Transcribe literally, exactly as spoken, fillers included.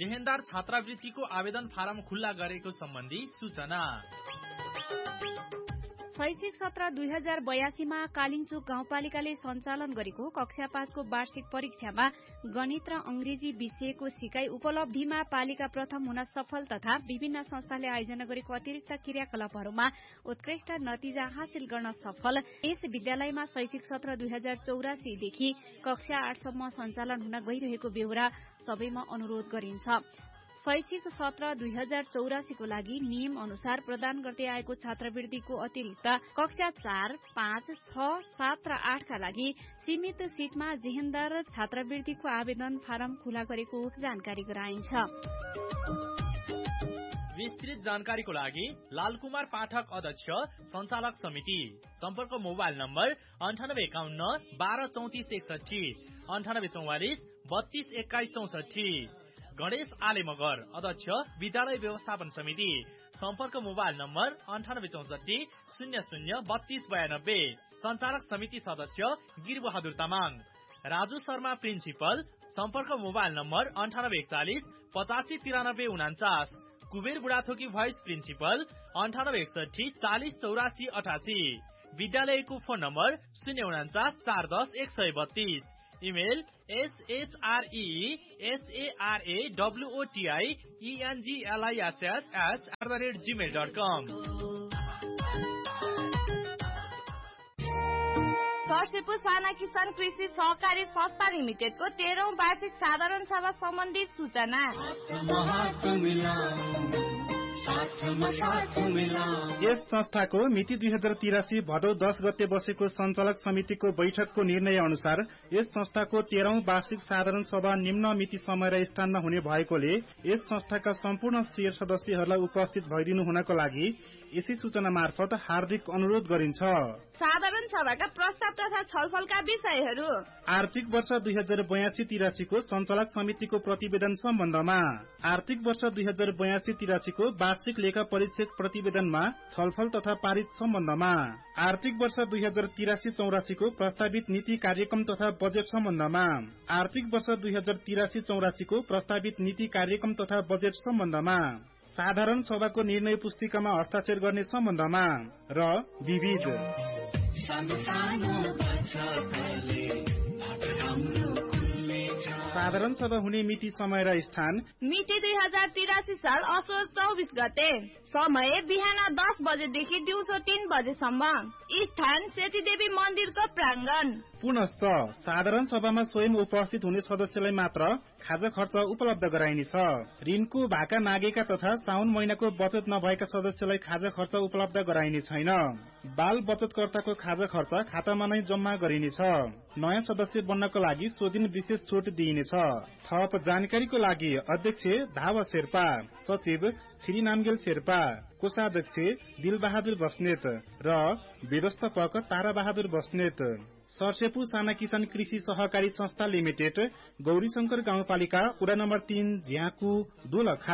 जेहेन्दार छात्रवृत्तिको आवेदन फारम खुल्ला गरेको सम्बन्धी सूचना। शैक्षिक सत्र दुई हजार बयासीमा कालिङचोक गाउँपालिकाले सञ्चालन गरेको कक्षा पाँचको वार्षिक परीक्षामा गणित र अंग्रेजी विषयको सिकाइ उपलब्धिमा पालिका प्रथम हुन सफल तथा विभिन्न संस्थाले आयोजना गरेको अतिरिक्त क्रियाकलापहरूमा उत्कृष्ट नतिजा हासिल गर्न सफल यस विद्यालयमा शैक्षिक सत्र दुई हजार चौरासीदेखि कक्षा आठसम्म सञ्चालन हुन गइरहेको बेहोरा सबैमा अनुरोध गरिन्छ। शैक्षिक सत्र दुई हजार चौरासीको लागि नियम अनुसार प्रदान गर्दै आएको छात्रवृत्तिको अतिरिक्त कक्षा चार पाँच छ सात र आठका लागि सीमित सीटमा जेहेन्दार छात्रवृत्तिको आवेदन फारम खुला गरेको जानकारी गराइन्छ। विस्तृत जानकारीको लागि लालकुमार पाठक अध्यक्ष सञ्चालक समिति सम्पर्क मोबाइल नम्बर अन्ठानब्बे एकाउन्न बाह्र चौतिस एकसठी अन्ठानब्बे चौवालिस बत्तीस एक्काइस चौसठी। गणेश आले मगर अध्यक्ष विद्यालय व्यवस्थापन समिति सम्पर्क मोबाइल नम्बर अन्ठानब्बे चौसठी शून्य शून्य बत्तीस बयानब्बे। संचालक समिति सदस्य गिरबहादुर तामाङ। राजु शर्मा प्रिन्सिपल सम्पर्क मोबाइल नम्बर अन्ठानब्बे एकचालिस पचासी तिरानब्बे उनाचास। कुबेर बुढाथोकी भाइस प्रिन्सिपल अन्ठानब्बे एकसठी चालिस चौरासी अठासी। विद्यालयको फोन नम्बर शून्य उनाचास चार दस एक सय बत्तीस। Email shrawarotieNGLISS at the rate gmail dot com। सर्सेपु साना किसान कृषि सहकारी संस्था लिमिटेडको तेह्रौं वार्षिक साधारण सभा सम्बन्धी सूचना। यस संस्थाको मिति दुई हजार तिरासी भदौ दस गते बसेको सञ्चालक समितिको बैठकको निर्णय अनुसार यस संस्थाको तेह्रौं वार्षिक साधारण सभा निम्न मिति समय र स्थानमा हुने भएकोले यस संस्थाका सम्पूर्ण शेयर सदस्यहरूलाई उपस्थित भइदिनु हुनको लागि यसै सूचना मार्फत हार्दिक अनुरोध गरिन्छ। साधारण सभाका प्रस्ताव तथा छलफलका विषयहरू आर्थिक वर्ष दुई हजार बयासी तिरासीको सञ्चालक समितिको प्रतिवेदन सम्बन्धमा, आर्थिक वर्ष दुई हजार बयासी तिरासीको वार्षिक लेखा परीक्षक प्रतिवेदनमा छलफल तथा पारित सम्बन्धमा, आर्थिक वर्ष दुई हजार तिरासी चौरासीको प्रस्तावित नीति कार्यक्रम तथा बजेट सम्बन्धमा, आर्थिक वर्ष दुई हजार तिरासी चौरासीको प्रस्तावित नीति कार्यक्रम तथा बजेट सम्बन्धमा, साधारण सभाको निर्णय पुस्तिकामा हस्ताक्षर गर्ने सम्बन्धमा र विविध साधारण सभा हुने मिति समय र स्थान मिति दुई हजार तिरासी साल असोज चौबिस गते। समय बिहान दस बजेदेखि दिउँसो तीन बजेसम्म। स्थान सेतीदेवी मन्दिरको प्राङ्गण। पुनश्च साधारण सभामा स्वयं उपस्थित हुने सदस्यलाई मात्र खाजा खर्च उपलब्ध गराइनेछ। ऋणको भाका मागेका तथा साउन महिनाको बचत नभएका सदस्यलाई खाजा खर्च उपलब्ध गराइने छैन। बाल बचतकर्ताको खाजा खर्च खातामा नै जम्मा गरिनेछ। नयाँ सदस्य बन्नको लागि सो दिन विशेष छुट दिइनेछ। थप जानकारीको लागि अध्यक्ष धावा शेर्पा, सचिव छिरी नामगेल शेर्पा, कोषाध्यक्ष दिलबहादुर बस्नेत र व्यवस्थापक तारा बहादुर बस्नेत। सर्सेपु साना किसान कृषि सहकारी संस्था लिमिटेड, गौरीशंकर गाउँपालिका, वडा नम्बर तीन, झ्याकु, दोलखा।